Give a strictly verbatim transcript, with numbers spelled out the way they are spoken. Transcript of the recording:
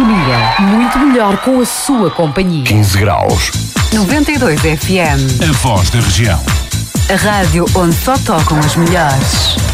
sintonia. Muito melhor com a sua companhia. quinze graus. noventa e dois F M. A voz da região. A rádio onde só tocam as melhores.